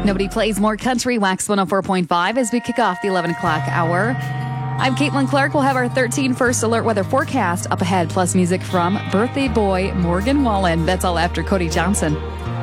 Nobody plays more country. Wax 104.5 as we kick off the 11 o'clock hour. I'm Caitlin Clark. We'll have our 13 first alert weather forecast up ahead, plus music from birthday boy Morgan Wallen. That's all after Cody Johnson.